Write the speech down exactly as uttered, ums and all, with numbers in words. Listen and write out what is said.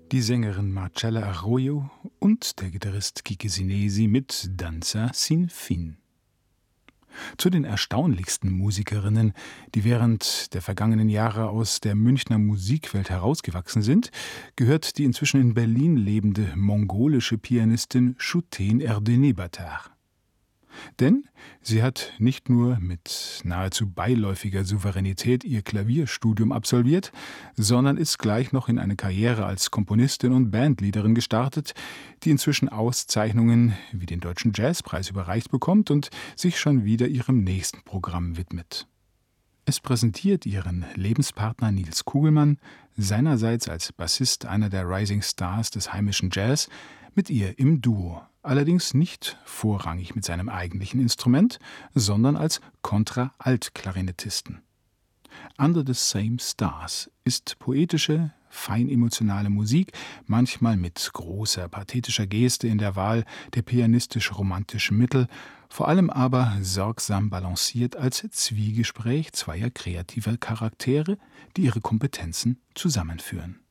Die Sängerin Marcella Arroyo und der Gitarrist Kike Sinesi mit Danza sin fin. Zu den erstaunlichsten Musikerinnen, die während der vergangenen Jahre aus der Münchner Musikwelt herausgewachsen sind, gehört die inzwischen in Berlin lebende mongolische Pianistin Shooten Erdenebatar. Denn sie hat nicht nur mit nahezu beiläufiger Souveränität ihr Klavierstudium absolviert, sondern ist gleich noch in eine Karriere als Komponistin und Bandleaderin gestartet, die inzwischen Auszeichnungen wie den Deutschen Jazzpreis überreicht bekommt und sich schon wieder ihrem nächsten Programm widmet. Es präsentiert ihren Lebenspartner Nils Kugelmann, seinerseits als Bassist einer der Rising Stars des heimischen Jazz, mit ihr im Duo, allerdings nicht vorrangig mit seinem eigentlichen Instrument, sondern als Kontra-Alt-Klarinettisten. Under the Same Stars ist poetische, fein emotionale Musik, manchmal mit großer pathetischer Geste in der Wahl der pianistisch-romantischen Mittel, vor allem aber sorgsam balanciert als Zwiegespräch zweier kreativer Charaktere, die ihre Kompetenzen zusammenführen.